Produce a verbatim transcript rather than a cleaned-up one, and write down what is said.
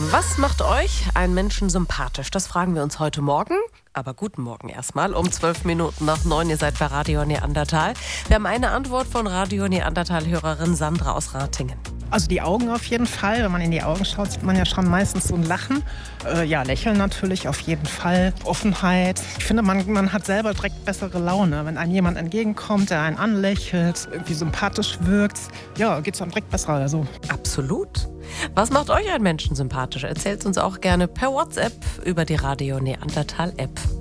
Was macht euch einen Menschen sympathisch? Das fragen wir uns heute Morgen. Aber guten Morgen erstmal, um zwölf Minuten nach neun. Ihr seid bei Radio Neandertal. Wir haben eine Antwort von Radio Neandertal-Hörerin Sandra aus Ratingen. Also die Augen auf jeden Fall. Wenn man in die Augen schaut, sieht man ja schon meistens so ein Lachen. Äh, ja, Lächeln natürlich auf jeden Fall. Offenheit. Ich finde, man, man hat selber direkt bessere Laune. Wenn einem jemand entgegenkommt, der einen anlächelt, irgendwie sympathisch wirkt, ja, geht's einem direkt besser. Also. Absolut. Was macht euch einen Menschen sympathisch? Erzählt uns auch gerne per WhatsApp über die Radio Neandertal App.